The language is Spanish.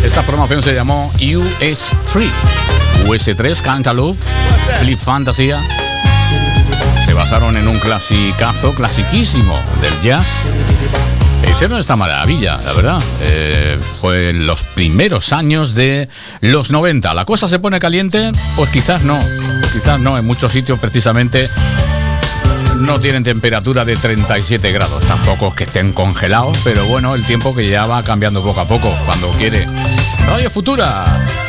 Esta formación se llamó US3 Cantaloupe, Flip Fantasia. Se basaron en un clasiquísimo del jazz. Hicieron esta maravilla, la verdad. Fue en los primeros años de los 90. ¿La cosa se pone caliente? Pues quizás no. En muchos sitios precisamente no tienen temperatura de 37 grados. Tampoco es que estén congelados, pero bueno, el tiempo que ya va cambiando poco a poco, cuando quiere. Radio Futura.